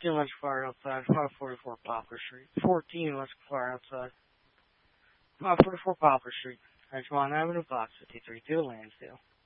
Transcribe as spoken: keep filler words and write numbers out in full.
fifteen electric fire outside, five forty-four Poplar Street. fourteen electric fire outside, five forty-four Poplar Street. Edgemont Avenue, Box fifty-three, to Lansdale.